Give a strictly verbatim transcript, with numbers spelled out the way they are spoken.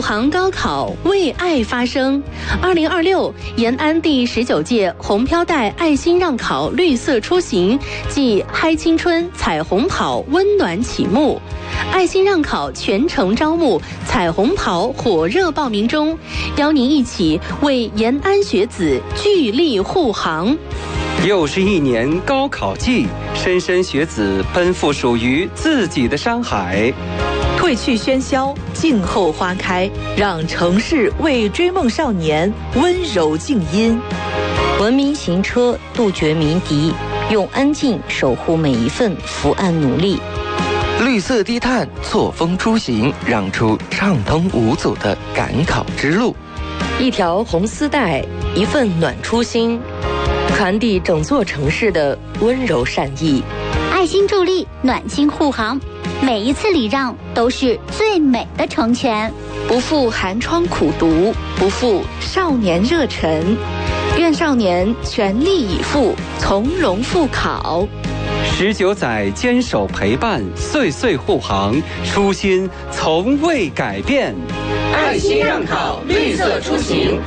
航高考为爱发声。二零二六延安第十九届红飘带爱心让考绿色出行暨嗨青春彩虹跑温暖启幕。爱心让考全程招募，彩虹跑火热报名中，邀您一起为延安学子聚力护航。 又是一年高考季，莘莘学子奔赴属于自己的山海。 褪去喧嚣，静候花开，让城市为追梦少年温柔静音。 文明行车，杜绝鸣笛，用安静守护每一份伏案努力。 绿色低碳，错峰出行，让出畅通无阻的赶考之路。 一条红丝带，一份暖初心，传递整座城市的温柔善意。 爱心助力，暖心护航，每一次礼让都是最美的成全。 不负寒窗苦读，不负少年热忱，愿少年全力以赴，从容赴考。 十九载坚守陪伴，岁岁护航，初心从未改变。 爱心让考，绿色出行。